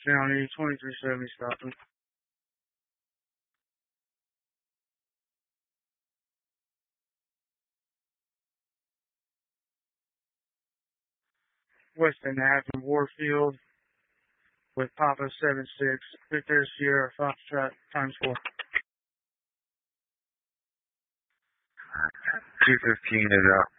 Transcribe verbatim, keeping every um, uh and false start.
County, twenty-three seventy Stockton. Weston Avenue, Warfield, with Papa seven six, Victor Sierra, Foxtrot, times four. two fifteen is out.